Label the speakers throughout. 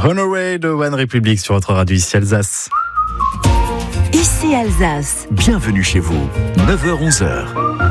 Speaker 1: Runaway de One Republic sur votre radio ici Alsace.
Speaker 2: Ici Alsace.
Speaker 3: Bienvenue chez vous, 9h-11h.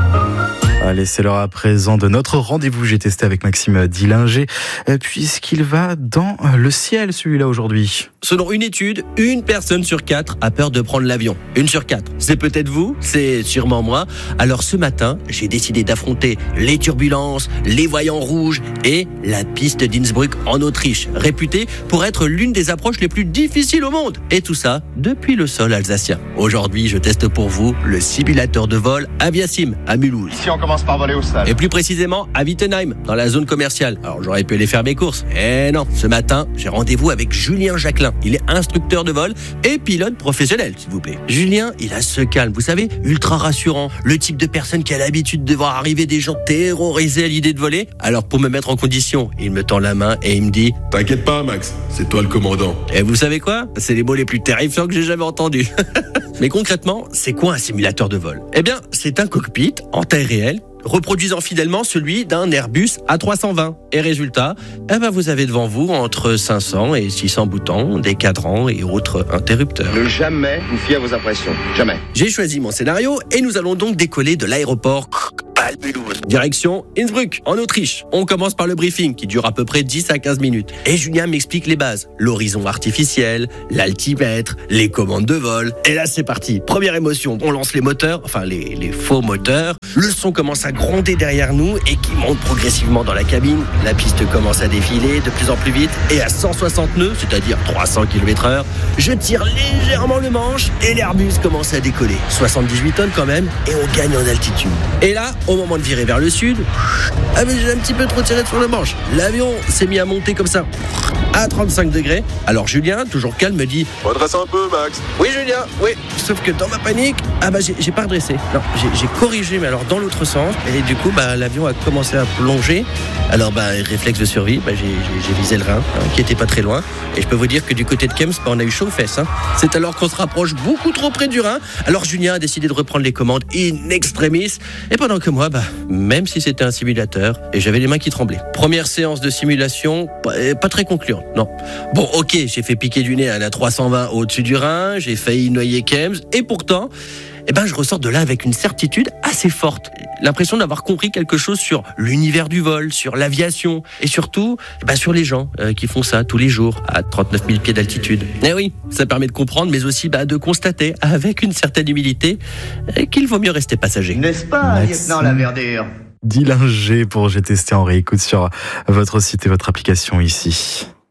Speaker 1: Allez, c'est l'heure à présent de notre rendez-vous. J'ai testé avec Maxime Dillinger, puisqu'il va dans le ciel, celui-là, aujourd'hui.
Speaker 4: Selon une étude, une personne sur 4 a peur de prendre l'avion. 1 sur 4. C'est peut-être vous, c'est sûrement moi. Alors ce matin, j'ai décidé d'affronter les turbulences, les voyants rouges et la piste d'Innsbruck en Autriche, réputée pour être l'une des approches les plus difficiles au monde. Et tout ça depuis le sol alsacien. Aujourd'hui, je teste pour vous le simulateur de vol Aviasim à Mulhouse.
Speaker 5: Ici, on commence par voler au sol.
Speaker 4: Et plus précisément à Wittenheim, dans la zone commerciale. Alors j'aurais pu aller faire mes courses. Eh non, ce matin, j'ai rendez-vous avec Julien Jacquelin. Il est instructeur de vol et pilote professionnel, s'il vous plaît. Julien, il a ce calme, vous savez, ultra rassurant. Le type de personne qui a l'habitude de voir arriver des gens terrorisés à l'idée de voler. Alors pour me mettre en condition, il me tend la main et il me dit «
Speaker 6: T'inquiète pas, Max, c'est toi le commandant. »
Speaker 4: Et vous savez quoi ? C'est les mots les plus terrifiants que j'ai jamais entendus. Mais concrètement, c'est quoi un simulateur de vol ? Eh bien, c'est un cockpit en taille réelle, reproduisant fidèlement celui d'un Airbus A320. Et résultat, vous avez devant vous entre 500 et 600 boutons, des cadrans et autres interrupteurs.
Speaker 5: Ne jamais vous fier à vos impressions. Jamais.
Speaker 4: J'ai choisi mon scénario et nous allons donc décoller de l'aéroport Mulhouse. Direction Innsbruck, en Autriche. On commence par le briefing qui dure à peu près 10 à 15 minutes. Et Julien m'explique les bases. L'horizon artificiel, l'altimètre, les commandes de vol. Et là, c'est parti. Première émotion. On lance les moteurs, enfin les faux moteurs. Le son commence à gronder derrière nous et qui monte progressivement dans la cabine. La piste commence à défiler de plus en plus vite. Et à 160 nœuds, c'est-à-dire 300 km/h, je tire légèrement le manche et l'Airbus commence à décoller. 78 tonnes quand même et on gagne en altitude. Et là, au moment de virer vers le sud, mais j'ai un petit peu trop tiré sur le manche. L'avion s'est mis à monter comme ça à 35 degrés. Alors Julien, toujours calme, me dit
Speaker 6: « Redresse un peu, Max. »
Speaker 4: Oui Julien, oui. Sauf que dans ma panique, j'ai pas redressé. Non, j'ai corrigé, mais alors dans l'autre sens. Et du coup, l'avion a commencé à plonger. Alors, réflexe de survie, j'ai visé le Rhin, qui était pas très loin. Et je peux vous dire que du côté de Kems, on a eu chaud aux fesses. C'est alors qu'on se rapproche beaucoup trop près du Rhin. Alors Julien a décidé de reprendre les commandes in extremis. Et pendant que moi, même si c'était un simulateur, et j'avais les mains qui tremblaient. Première séance de simulation, pas très concluante, non. Bon, ok, j'ai fait piquer du nez à la 320 au-dessus du Rhin, j'ai failli noyer Kems, et pourtant, je ressors de là avec une certitude assez forte. L'impression d'avoir compris quelque chose sur l'univers du vol, sur l'aviation, et surtout, sur les gens qui font ça tous les jours, à 39 000 pieds d'altitude. Eh oui, ça permet de comprendre, mais aussi de constater, avec une certaine humilité, qu'il vaut mieux rester passager.
Speaker 5: N'est-ce pas, lieutenant la verdure ?
Speaker 1: Dillinger pour J'ai testé en réécoute sur votre site et votre application ici.